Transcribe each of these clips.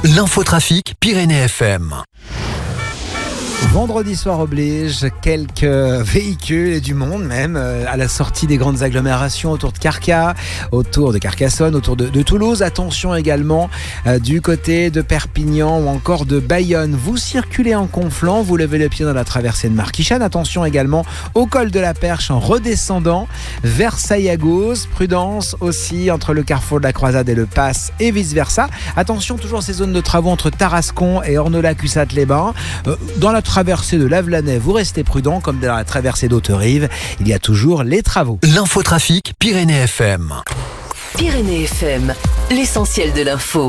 L'infotrafic Pyrénées FM. Vendredi soir oblige, quelques véhicules et du monde même à la sortie des grandes agglomérations autour de Carcassonne, autour de Toulouse. Attention également du côté de Perpignan ou encore de Bayonne. Vous circulez en Conflans, vous levez le pied dans la traversée de Marquichane. Attention également au col de la Perche en redescendant vers Saillagos. Prudence aussi entre le carrefour de la Croisade et le Pass et vice versa. Attention toujours à ces zones de travaux entre Tarascon et Ornola-Cussat-les-Bains. Dans la traversée de Lavelanet, vous restez prudent, comme dans la traversée d'Haute-Rive, il y a toujours les travaux. L'infotrafic Pyrénées FM. Pyrénées FM, l'essentiel de l'info.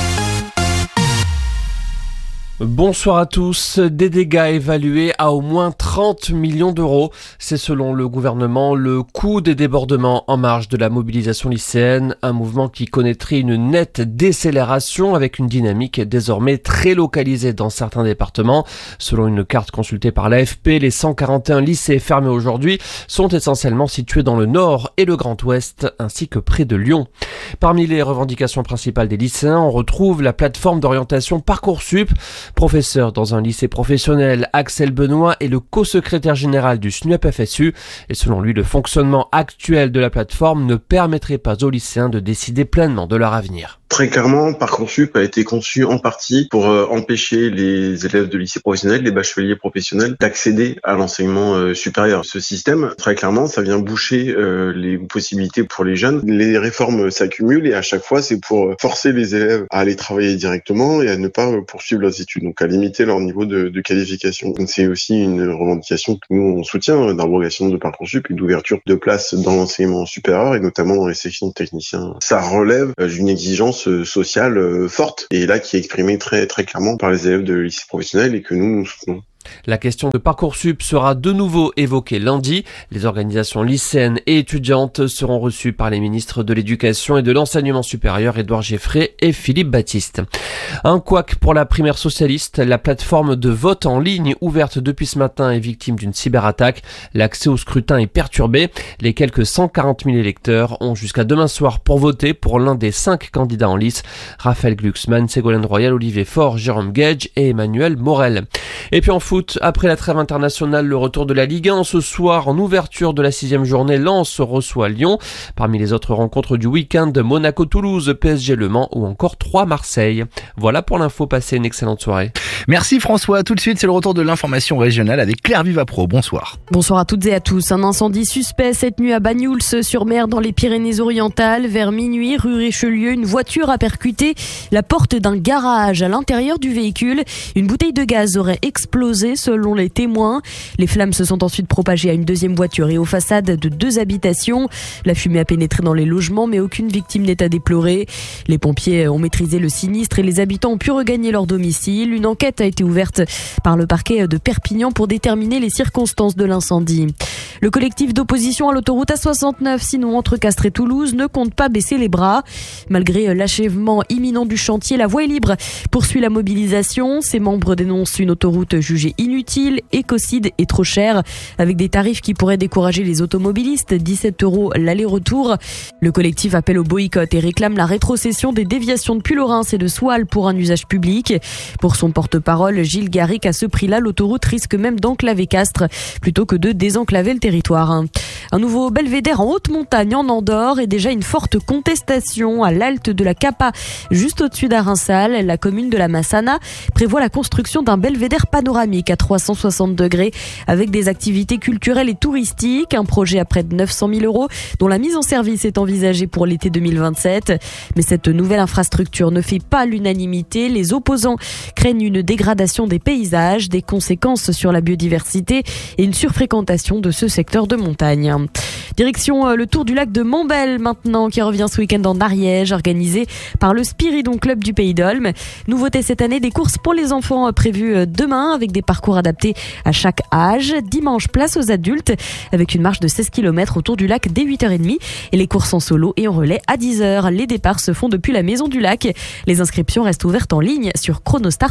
Bonsoir à tous. Des dégâts évalués à au moins 30 millions d'euros. C'est selon le gouvernement le coût des débordements en marge de la mobilisation lycéenne. Un mouvement qui connaîtrait une nette décélération avec une dynamique désormais très localisée dans certains départements. Selon une carte consultée par l'AFP, les 141 lycées fermés aujourd'hui sont essentiellement situés dans le nord et le Grand Ouest ainsi que près de Lyon. Parmi les revendications principales des lycéens, on retrouve la plateforme d'orientation Parcoursup. Professeur dans un lycée professionnel, Axel Benoît est le co-secrétaire général du SNUAP-FSU et selon lui, le fonctionnement actuel de la plateforme ne permettrait pas aux lycéens de décider pleinement de leur avenir. Très clairement, Parcoursup a été conçu en partie pour empêcher les élèves de lycée professionnel, les bacheliers professionnels, d'accéder à l'enseignement supérieur. Ce système, très clairement, ça vient boucher les possibilités pour les jeunes. Les réformes s'accumulent et à chaque fois, c'est pour forcer les élèves à aller travailler directement et à ne pas poursuivre leurs études, donc à limiter leur niveau de qualification. Donc c'est aussi une revendication que nous on soutient, d'abrogation de Parcoursup et d'ouverture de places dans l'enseignement supérieur et notamment dans les sections de techniciens. Ça relève d'une exigence sociale forte et là qui est exprimée très très clairement par les élèves de lycée professionnel et que nous soutenons. La question de Parcoursup sera de nouveau évoquée lundi. Les organisations lycéennes et étudiantes seront reçues par les ministres de l'Éducation et de l'Enseignement supérieur, Édouard Geffray et Philippe Baptiste. Un couac pour la primaire socialiste. La plateforme de vote en ligne ouverte depuis ce matin est victime d'une cyberattaque. L'accès au scrutin est perturbé. Les quelques 140 000 électeurs ont jusqu'à demain soir pour voter pour l'un des 5 candidats en lice. Raphaël Glucksmann, Ségolène Royal, Olivier Faure, Jérôme Gage et Emmanuel Morel. Et puis en foot, après la trêve internationale, le retour de la Ligue 1 ce soir en ouverture de la 6e journée. Lens reçoit Lyon. Parmi les autres rencontres du week-end, Monaco-Toulouse, PSG-Le Mans ou encore 3 Marseille. Voilà pour l'info, passez une excellente soirée. Merci François, tout de suite c'est le retour de l'information régionale avec Claire Vivapro, bonsoir. Bonsoir à toutes et à tous. Un incendie suspect cette nuit à Banyuls-sur-Mer dans les Pyrénées-Orientales. Vers minuit, rue Richelieu, une voiture a percuté la porte d'un garage. À l'intérieur du véhicule, une bouteille de gaz aurait explosé selon les témoins. Les flammes se sont ensuite propagées à une deuxième voiture et aux façades de 2 habitations. La fumée a pénétré dans les logements mais aucune victime n'est à déplorer. Les pompiers ont maîtrisé le sinistre et les habitants ont pu regagner leur domicile. Une enquête a été ouverte par le parquet de Perpignan pour déterminer les circonstances de l'incendie. Le collectif d'opposition à l'autoroute A69, sinon entre Castres et Toulouse, ne compte pas baisser les bras. Malgré l'achèvement imminent du chantier, la voie est libre poursuit la mobilisation. Ses membres dénoncent une autoroute jugée inutile, écocide et trop chère, avec des tarifs qui pourraient décourager les automobilistes, 17 € l'aller-retour. Le collectif appelle au boycott et réclame la rétrocession des déviations de Puy-Laurens et de Soual pour un usage public. Pour son porte-parole, Gilles Garric, à ce prix-là, l'autoroute risque même d'enclaver Castres plutôt que de désenclaver le territoire. Un nouveau belvédère en haute montagne en Andorre et déjà une forte contestation à l'halte de la Capa, juste au-dessus d'Arinsal. La commune de la Massana prévoit la construction d'un belvédère panoramique à 360 degrés avec des activités culturelles et touristiques. Un projet à près de 900 000 € dont la mise en service est envisagée pour l'été 2027. Mais cette nouvelle infrastructure ne fait pas l'unanimité. Les opposants craignent une dégradation des paysages, des conséquences sur la biodiversité et une surfréquentation de ce secteur de montagne. Direction le tour du lac de Montbel maintenant qui revient ce week-end en Ariège, organisé par le Spiridon Club du Pays d'Olme. Nouveauté cette année, des courses pour les enfants prévues demain avec des parcours adaptés à chaque âge. Dimanche, place aux adultes avec une marche de 16 km autour du lac dès 8h30 et les courses en solo et en relais à 10h. Les départs se font depuis la Maison du Lac. Les inscriptions restent ouvertes en ligne sur chronostart.com.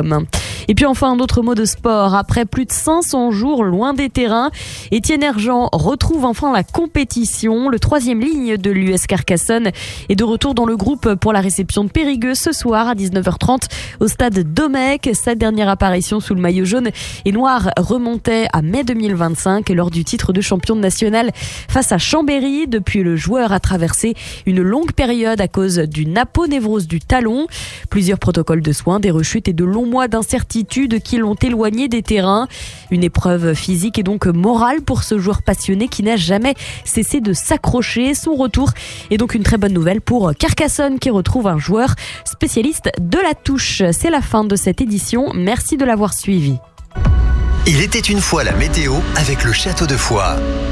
Rome. Et puis enfin, un autre mot de sport. Après plus de 500 jours loin des terrains, Étienne Hergent retrouve enfin la compétition. Le 3e ligne de l'US Carcassonne est de retour dans le groupe pour la réception de Périgueux ce soir à 19h30 au stade Domecq. Sa dernière apparition sous le maillot jaune et noir remontait à mai 2025 lors du titre de champion national face à Chambéry. Depuis, le joueur a traversé une longue période à cause d'une aponévrose du talon. Plusieurs protocoles de soins, des rechutes et de longs mois d'incertitude qui l'ont éloigné des terrains. Une épreuve physique et donc morale pour ce joueur passionné qui n'a jamais cessé de s'accrocher. Son retour est donc une très bonne nouvelle pour Carcassonne qui retrouve un joueur spécialiste de la touche. C'est la fin de cette édition. Merci de l'avoir suivi. Il était une fois la météo avec le Château de Foix.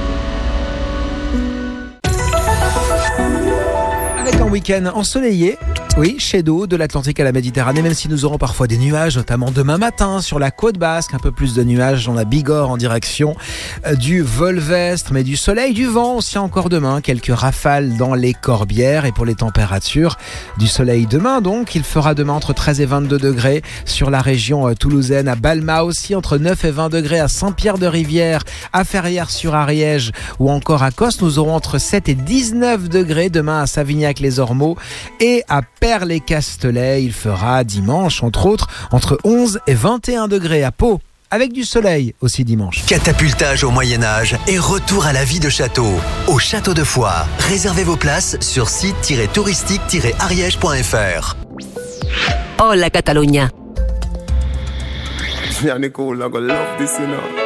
Avec un week-end ensoleillé, oui, shadow de l'Atlantique à la Méditerranée, même si nous aurons parfois des nuages, notamment demain matin sur la côte basque, un peu plus de nuages dans la Bigorre en direction du Volvestre, mais du soleil, du vent aussi encore demain, quelques rafales dans les Corbières. Et pour les températures, du soleil demain donc, il fera demain entre 13 et 22 degrés sur la région toulousaine, à Balma aussi, entre 9 et 20 degrés à Saint-Pierre-de-Rivière, à Ferrières-sur-Ariège ou encore à Cos. Nous aurons entre 7 et 19 degrés demain à Savignac-les-Ormeaux et à Perles-les-Castellets. Il fera dimanche, entre autres, entre 11 et 21 degrés à Pau, avec du soleil aussi dimanche. Catapultage au Moyen-Âge et retour à la vie de château. Au Château de Foix. Réservez vos places sur site-touristique-ariège.fr. Hola Catalunya. Yeah, Nicole, I gonna love this, you know.